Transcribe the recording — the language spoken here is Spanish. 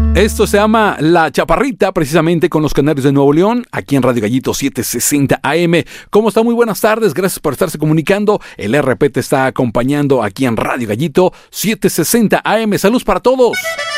Esto se llama La Chaparrita, precisamente con los Canarios de Nuevo León, aquí en Radio Gallito 760 AM. ¿Cómo está? Muy buenas tardes, gracias por estarse comunicando. El RP te está acompañando aquí en Radio Gallito 760 AM. Saludos para todos.